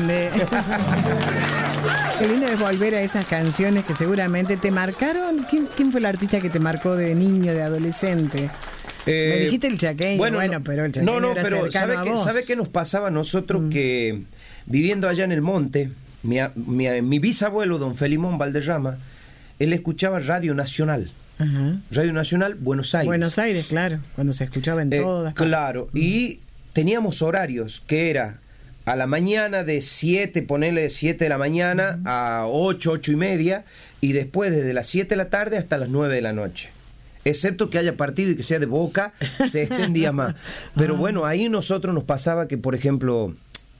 grande. Qué lindo es volver a esas canciones que seguramente te marcaron. ¿Quién fue el artista que te marcó de niño, de adolescente? Me dijiste el chaqueño, bueno, pero el chaqueño era pero cercano a vos. ¿sabe qué nos pasaba a nosotros? Que viviendo allá en el monte, mi bisabuelo, don Felimón Valderrama, él escuchaba Radio Nacional. Ajá. Radio Nacional, Buenos Aires. Buenos Aires, claro, cuando se escuchaba en todas. Claro, y teníamos horarios que era a la mañana de 7, ponele de 7 de la mañana a 8, 8 y media, y después desde las 7 de la tarde hasta las 9 de la noche. Excepto que haya partido y que sea de Boca, se extendía más. Pero bueno, ahí nosotros nos pasaba que, por ejemplo,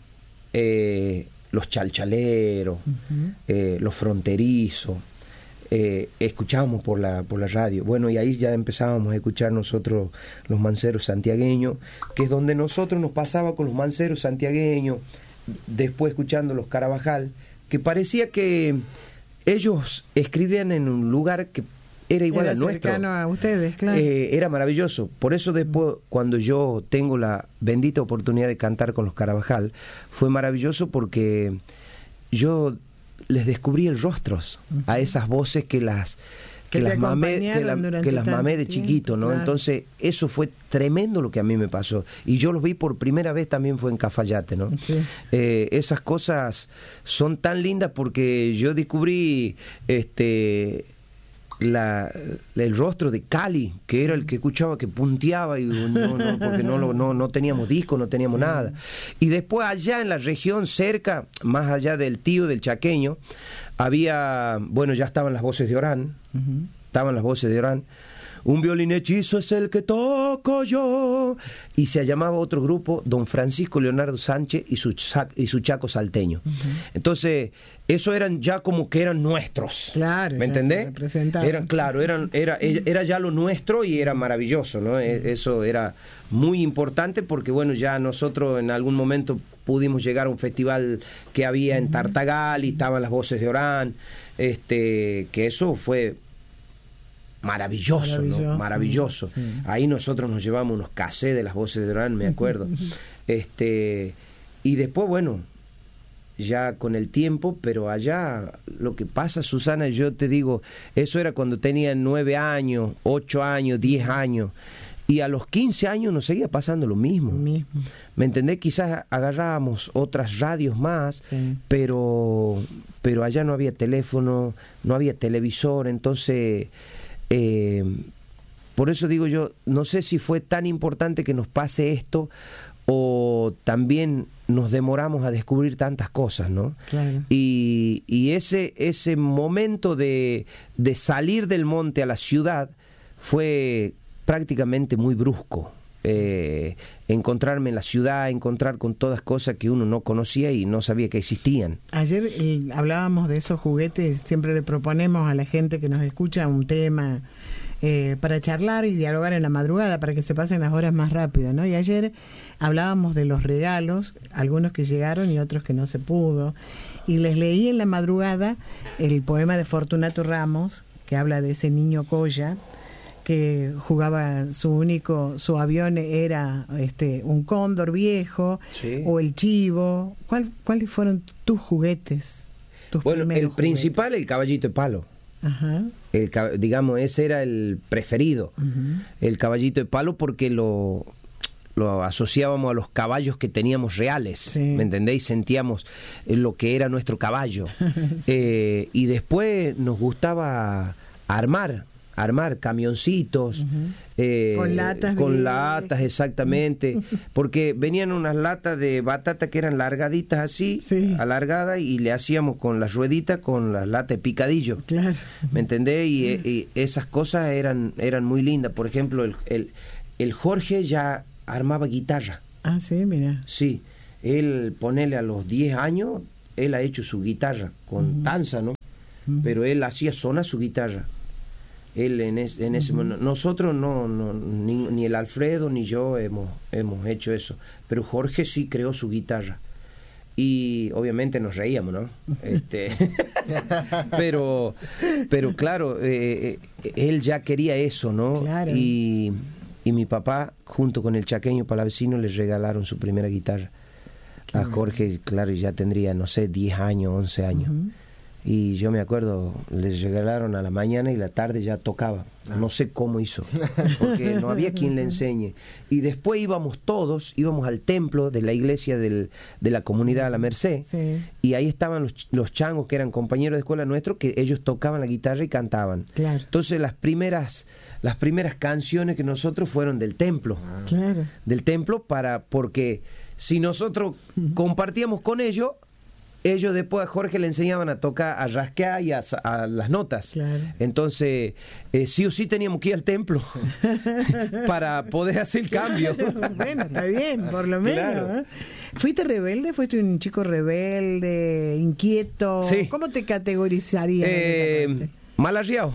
los chalchaleros, los fronterizos, escuchábamos por la radio. Bueno, y ahí ya empezábamos a escuchar nosotros los manceros santiagueños, que es donde nosotros nos pasaba con los manceros santiagueños, después escuchando los Carabajal, que parecía que ellos escribían en un lugar que era igual al nuestro. Cercano a ustedes, claro. Era maravilloso. Por eso después, cuando yo tengo la bendita oportunidad de cantar con los Carabajal, fue maravilloso porque yo les descubrí el rostros a esas voces que las mamé de chiquito, ¿no? Claro. Entonces, eso fue tremendo lo que a mí me pasó. Y yo los vi por primera vez también fue en Cafayate, ¿no? Sí. Esas cosas son tan lindas porque yo descubrí el rostro de Cali, que era el que escuchaba, que punteaba, y porque no teníamos disco, no teníamos nada. Y después allá en la región cerca, más allá del Tío, del Chaqueño, había, ya estaban las voces de Orán, Un violín hechizo es el que toco yo. Y se llamaba otro grupo Don Francisco Leonardo Sánchez y su Chaco Salteño. Entonces, eso eran ya como que eran nuestros. Claro. ¿Me entendés? Era ya lo nuestro y era maravilloso, ¿no? Sí. Eso era muy importante porque, ya nosotros en algún momento pudimos llegar a un festival que había en Tartagal y estaban las voces de Orán, que eso fue maravilloso, ¿no? Maravilloso. Sí. Ahí nosotros nos llevamos unos cassettes de las voces de Orán, me acuerdo. Y después, ya con el tiempo, pero allá lo que pasa, Susana, yo te digo, eso era cuando tenía 9 años, 8 años, 10 años, y a los 15 años nos seguía pasando lo mismo. ¿Me entendés? Quizás agarrábamos otras radios más, sí, pero allá no había teléfono, no había televisor, entonces por eso digo yo, no sé si fue tan importante que nos pase esto o también nos demoramos a descubrir tantas cosas, ¿no? Claro. Y ese momento de salir del monte a la ciudad fue prácticamente muy brusco. Encontrarme en la ciudad, encontrar con todas cosas que uno no conocía y no sabía que existían. Ayer hablábamos de esos juguetes, siempre le proponemos a la gente que nos escucha un tema para charlar y dialogar en la madrugada, para que se pasen las horas más rápido, ¿no? Y ayer hablábamos de los regalos, algunos que llegaron y otros que no se pudo, y les leí en la madrugada el poema de Fortunato Ramos, que habla de ese niño Colla, que jugaba su avión era un cóndor viejo, sí, o el chivo. ¿Cuáles fueron tus juguetes? El principal, el caballito de palo. Ajá. Digamos, ese era el preferido, el caballito de palo, porque lo asociábamos a los caballos que teníamos reales, sí, ¿me entendéis? Sentíamos lo que era nuestro caballo. Sí. Y después nos gustaba armar camioncitos, con latas, exactamente, porque venían unas latas de batata que eran largaditas así, sí, alargadas, y le hacíamos con las rueditas con las latas de picadillo, claro, ¿me entendés? Y esas cosas eran muy lindas. Por ejemplo, el Jorge ya armaba guitarra. Ah, sí, mira. Sí, él, ponele a los 10 años, él ha hecho su guitarra con tanza, ¿no? Pero él hacía sonar su guitarra. Él en ese momento, nosotros ni el Alfredo ni yo hemos hecho eso, pero Jorge sí creó su guitarra y obviamente nos reíamos, ¿no? pero claro, él ya quería eso, ¿no? Claro. Y mi papá junto con el Chaqueño Palavecino les regalaron su primera guitarra. A Jorge, claro, ya tendría, no sé, 10 años, 11 años. Y yo me acuerdo, les regalaron a la mañana y la tarde ya tocaba. No sé cómo hizo, porque no había quien le enseñe. Y después íbamos al templo de la iglesia de la comunidad a la Merced, y ahí estaban los changos que eran compañeros de escuela nuestros, que ellos tocaban la guitarra y cantaban. Claro. Entonces las primeras canciones que nosotros fueron del templo. Claro. Del templo, porque si nosotros compartíamos con ellos después a Jorge le enseñaban a tocar, a rasquear y a las notas. Claro. Entonces, sí o sí teníamos que ir al templo para poder hacer el cambio. Bueno, está bien, por lo menos. Claro. ¿Fuiste rebelde? ¿Fuiste un chico rebelde, inquieto? Sí. ¿Cómo te categorizarías en esa parte? Mal arriado.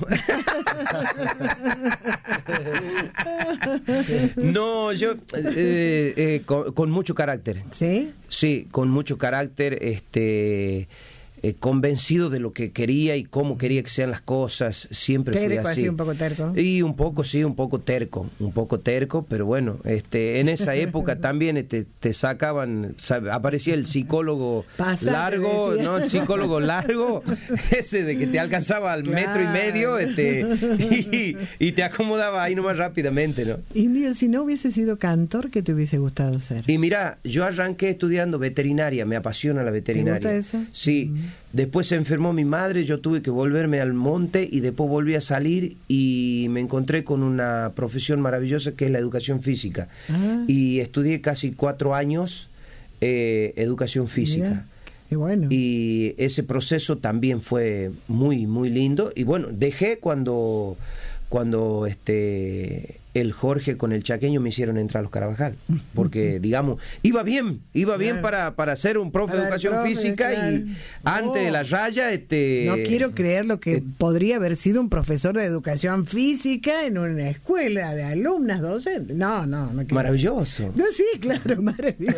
No, yo con mucho carácter. ¿Sí? Sí, con mucho carácter, convencido de lo que quería y cómo quería que sean las cosas. Siempre fui así. Así, un poco terco. Y un poco terco, pero bueno, en esa época también te sacaban, aparecía el psicólogo largo, ¿no? El psicólogo largo, ese de que te alcanzaba al metro y medio, y te acomodaba ahí nomás rápidamente, ¿no? Indio, si no hubiese sido cantor, ¿qué te hubiese gustado ser? Y mira, yo arranqué estudiando veterinaria, me apasiona la veterinaria. ¿Te gusta eso? Sí. Después se enfermó mi madre, yo tuve que volverme al monte y después volví a salir y me encontré con una profesión maravillosa que es la educación física. Y estudié casi 4 años educación física. Mira, qué bueno. Y ese proceso también fue muy, muy lindo. Y bueno, dejé cuando el Jorge con el chaqueño me hicieron entrar a los Carabajal, porque digamos, iba bien para ser un profe de educación física, claro. Y antes de la raya no quiero creer lo que podría haber sido un profesor de educación física en una escuela de alumnas docentes. No maravilloso. No, sí, claro, maravilloso.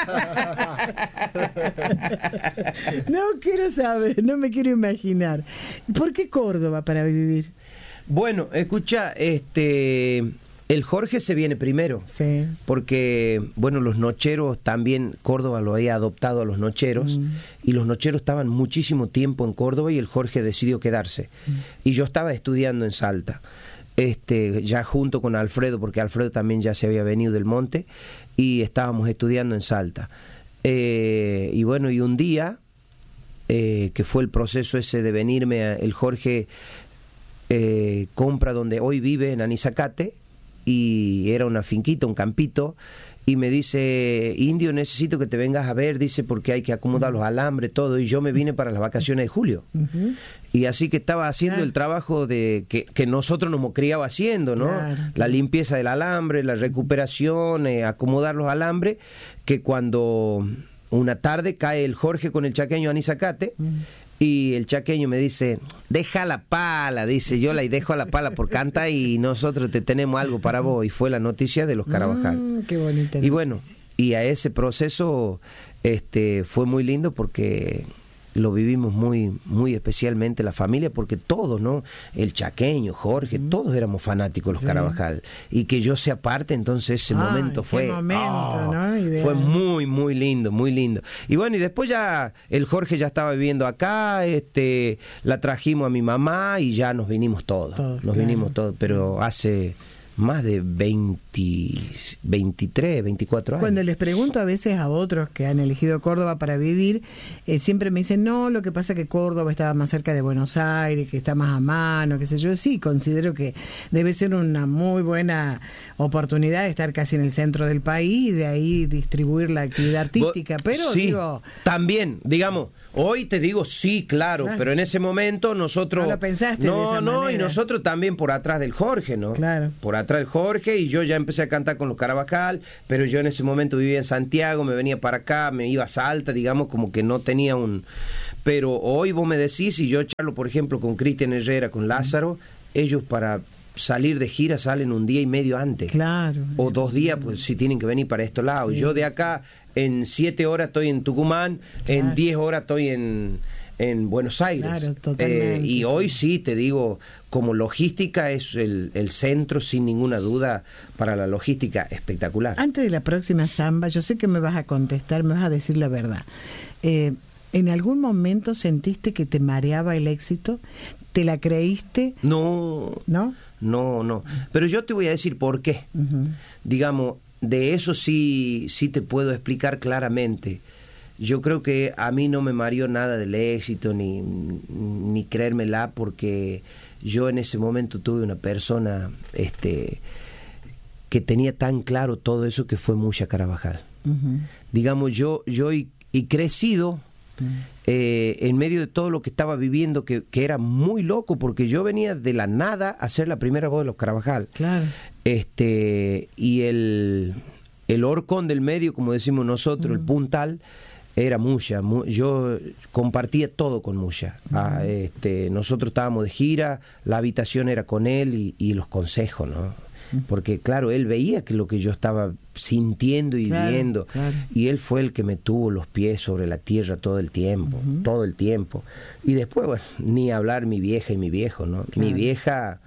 No quiero saber, no me quiero imaginar. ¿Por qué Córdoba para vivir? Bueno, escucha, el Jorge se viene primero, sí. Porque, bueno, los nocheros también, Córdoba lo había adoptado a los nocheros, y los nocheros estaban muchísimo tiempo en Córdoba y el Jorge decidió quedarse. Y yo estaba estudiando en Salta, ya junto con Alfredo, porque Alfredo también ya se había venido del monte, y estábamos estudiando en Salta. Y bueno, y un día, que fue el proceso ese de venirme, el Jorge compra donde hoy vive, en Anizacate, y era una finquita, un campito, y me dice: Indio, necesito que te vengas a ver, dice, porque hay que acomodar los alambres, todo, y yo me vine para las vacaciones de julio. Y así que estaba haciendo el trabajo de que nosotros nos hemos criado haciendo, ¿no? La limpieza del alambre, la recuperación, acomodar los alambres, que cuando una tarde cae el Jorge con el chaqueño a Anizacate, y el chaqueño me dice: deja la pala, dice, yo la dejo a la pala por canta y nosotros te tenemos algo para vos. Y fue la noticia de los Carabajal. Qué bonita. Y bueno, y a ese proceso fue muy lindo porque lo vivimos muy, muy especialmente la familia, porque todos, ¿no? El chaqueño, Jorge, todos éramos fanáticos de los Carabajal. Y que yo sea parte, entonces ese momento fue... ¿no? Fue muy, muy lindo, muy lindo. Y bueno, y después ya el Jorge ya estaba viviendo acá, la trajimos a mi mamá y ya nos vinimos todos. Vinimos todos, pero hace más de 23, 24 años. Cuando les pregunto a veces a otros que han elegido Córdoba para vivir, siempre me dicen: no, lo que pasa es que Córdoba estaba más cerca de Buenos Aires, que está más a mano, qué sé yo. Sí, considero que debe ser una muy buena oportunidad de estar casi en el centro del país y de ahí distribuir la actividad artística, pero sí, digo... También, digamos, hoy te digo sí, claro, pero en ese momento nosotros... No lo pensaste de esa manera. Y nosotros también por atrás del Jorge, ¿no? Claro. Por atrás del Jorge, y yo ya empecé a cantar con los Carabajal, pero yo en ese momento vivía en Santiago, me venía para acá, me iba a Salta, digamos, como que no tenía un... Pero hoy vos me decís, y yo charlo, por ejemplo, con Cristian Herrera, con Lázaro, ellos para salir de gira salen un día y medio antes. Claro. O 2 días, pues si tienen que venir para estos lados. Sí. Yo de acá, en 7 horas estoy en Tucumán, claro. En 10 horas estoy en en Buenos Aires. Claro, totalmente, y hoy sí, te digo, como logística es el centro, sin ninguna duda, para la logística espectacular. Antes de la próxima samba, yo sé que me vas a contestar, me vas a decir la verdad. ¿En algún momento sentiste que te mareaba el éxito? ¿Te la creíste? No. ¿No? No. Pero yo te voy a decir por qué. Digamos, de eso sí te puedo explicar claramente. Yo creo que a mí no me mareó nada del éxito ni creérmela, porque yo en ese momento tuve una persona que tenía tan claro todo eso, que fue Musha Carabajal. Digamos, yo y crecido en medio de todo lo que estaba viviendo, que era muy loco, porque yo venía de la nada a ser la primera voz de los Carabajal. Claro. Y el horcón del medio, como decimos nosotros, el puntal, era Musha. Yo compartía todo con Musha. Nosotros estábamos de gira, la habitación era con él y los consejos, ¿no? Porque claro, él veía que lo que yo estaba sintiendo y viendo, y él fue el que me tuvo los pies sobre la tierra todo el tiempo, y después, bueno, ni hablar mi vieja y mi viejo, ¿no? Mi vieja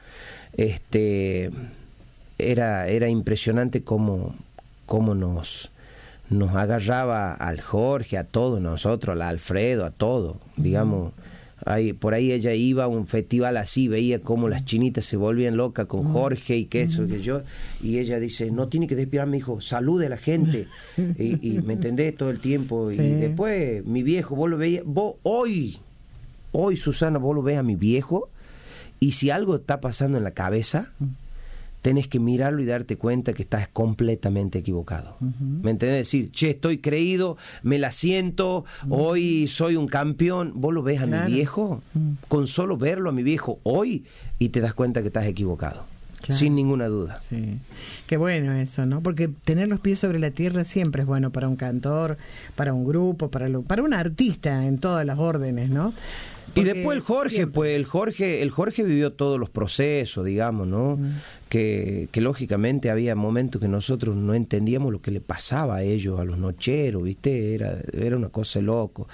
era impresionante cómo nos agarraba al Jorge, a todos nosotros, al Alfredo, a todo, digamos. Por ahí ella iba a un festival así, veía cómo las chinitas se volvían locas con Jorge y que eso, que yo, y ella dice, no tiene que despedir, mi hijo, salude a la gente, y me entendés todo el tiempo, y después mi viejo, vos lo veías, hoy Susana, vos lo ves a mi viejo, y si algo está pasando en la cabeza, tenés que mirarlo y darte cuenta que estás completamente equivocado. ¿Me entendés? Decir, che, estoy creído, me la siento, hoy soy un campeón. Vos lo ves a mi viejo, con solo verlo a mi viejo hoy, y te das cuenta que estás equivocado. Claro. Sin ninguna duda. Sí. Qué bueno eso, ¿no? Porque tener los pies sobre la tierra siempre es bueno para un cantor, para un grupo, para un artista en todas las órdenes, ¿no? Porque y después el Jorge, siempre. Pues el Jorge vivió todos los procesos, digamos, ¿no? Que lógicamente había momentos que nosotros no entendíamos lo que le pasaba a ellos, a los nocheros, ¿viste? Era una cosa de loco.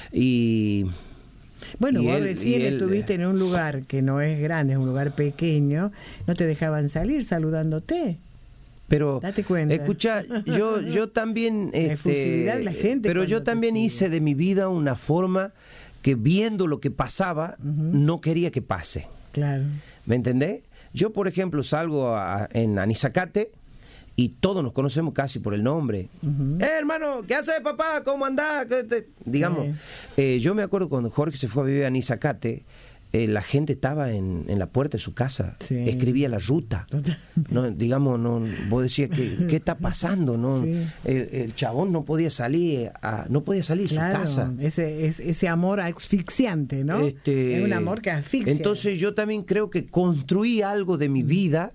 Bueno, vos recién estuviste en un lugar que no es grande, es un lugar pequeño, no te dejaban salir saludándote. Pero, date cuenta. Escucha, yo también... la efusividad de la gente. Pero yo también hice de mi vida una forma que, viendo lo que pasaba, no quería que pase. Claro. ¿Me entendés? Yo, por ejemplo, salgo en Anizacate, y todos nos conocemos casi por el nombre. Hermano, ¿qué haces, papá? ¿Cómo andás? Digamos, yo me acuerdo cuando Jorge se fue a vivir a Anizacate, la gente estaba en la puerta de su casa, escribía la ruta. No, digamos, no, vos decías, ¿qué está pasando? No, el chabón no podía salir de su casa. Ese amor asfixiante, ¿no? Es un amor que asfixia. Entonces yo también creo que construí algo de mi vida,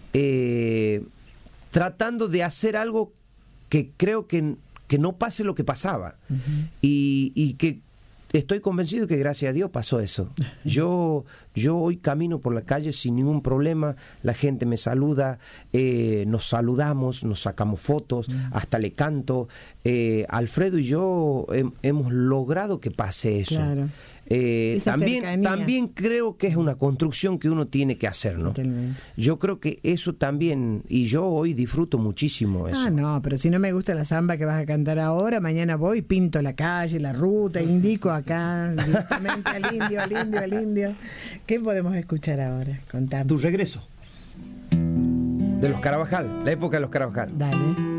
tratando de hacer algo que creo que no pase lo que pasaba. Y que estoy convencido que gracias a Dios pasó eso. Yo hoy camino por la calle sin ningún problema, la gente me saluda, nos saludamos, nos sacamos fotos, hasta le canto. Alfredo y yo hemos logrado que pase eso. Claro. También creo que es una construcción que uno tiene que hacer, ¿no? Totalmente. Yo creo que eso también, y yo hoy disfruto muchísimo eso. No, pero si no me gusta la samba que vas a cantar ahora, mañana voy, pinto la calle, la ruta, indico acá directamente al indio. ¿Qué podemos escuchar ahora? Contame. Tu regreso. De los Carabajal, la época de los Carabajal. Dale.